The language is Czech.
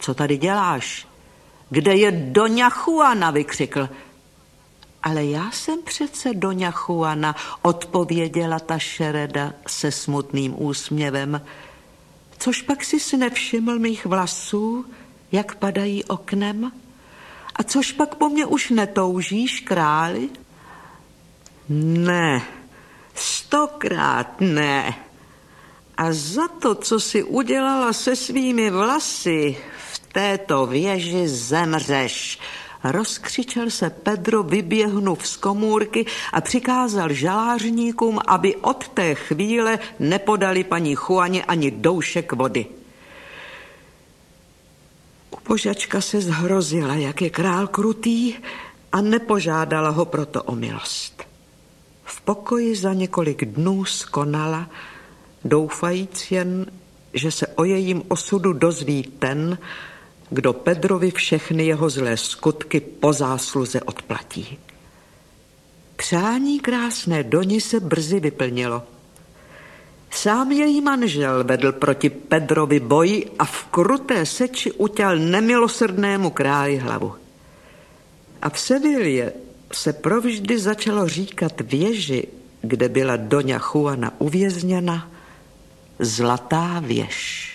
Co tady děláš? Kde je Doňa Juana? Vykřikl. Ale já jsem přece Doňa Juana, odpověděla ta šereda se smutným úsměvem. Což pak jsi nevšiml mých vlasů, jak padají oknem? A což pak po mně už netoužíš, králi? Ne, 100krát ne. A za to, co jsi udělala se svými vlasy, v této věži zemřeš. Rozkřičel se Pedro, vyběhnuv z komůrky a přikázal žalářníkům, aby od té chvíle nepodali paní Juaně ani doušek vody. Ubožačka se zhrozila, jak je král krutý, a nepožádala ho proto o milost. V pokoji za několik dnů skonala, doufajíc jen, že se o jejím osudu dozví ten, kdo Pedrovi všechny jeho zlé skutky po zásluze odplatí. Přání krásné Doni se brzy vyplnilo. Sám její manžel vedl proti Pedrovi boj a v kruté seči uťal nemilosrdnému králi hlavu. A v Sevilie se provždy začalo říkat věži, kde byla Doňa Juana uvězněna, Zlatá věž.